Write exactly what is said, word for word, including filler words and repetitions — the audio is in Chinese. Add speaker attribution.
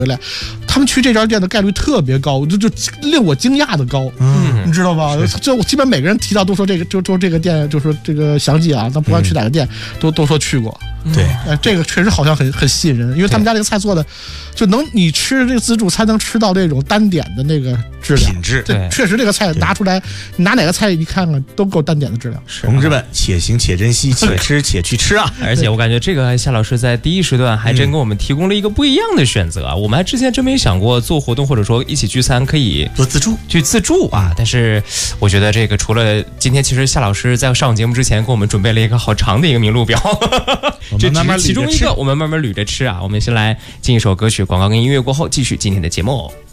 Speaker 1: 回来，他们去这家店的概率特别高，就就令我惊讶的高，嗯，你知道吧？就我基本每个人提到都说这个，就说这个店，就说这个详细啊，但不管去哪个店，嗯、都都说去过。
Speaker 2: 对，
Speaker 1: 哎，这个确实好像很很吸引人，因为他们家这个菜做的，就能你吃这个自助餐能吃到这种单点的那个质量
Speaker 2: 品质。
Speaker 1: 对，确实这个菜拿出来，你拿哪个菜一看看都够单点的质量。
Speaker 2: 是，同志们，且行且珍惜，且吃且去吃啊！
Speaker 3: 而且我感觉这个夏老师在第一时段还真给我们提供了一个不一样的选择啊！我们还之前真没想过做活动或者说一起聚餐可以
Speaker 2: 做自助，
Speaker 3: 去自助啊！但是我觉得这个除了今天，其实夏老师在上节目之前给我们准备了一个好长的一个名录表。这只是其中一个，我们慢慢捋着吃啊。我们先来进一首歌曲，广告跟音乐过后，继续今天的节目。